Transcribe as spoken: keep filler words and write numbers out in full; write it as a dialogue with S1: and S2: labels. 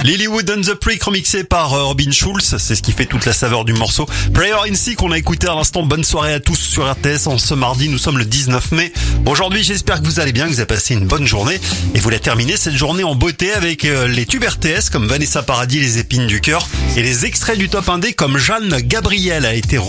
S1: Lilywood and the Prick remixé par euh, Robin Schulz, c'est ce qui fait toute la saveur du morceau. Prayer in Sea qu'on a écouté à l'instant. Bonne soirée à tous sur R T S en ce mardi, nous sommes le dix-neuf mai. Aujourd'hui j'espère que vous allez bien, que vous avez passé une bonne journée et vous la terminez cette journée en beauté avec euh, les tubes R T S comme Vanessa Paradis, les épines du cœur et les extraits du top indé comme Jeanne Gabriel a été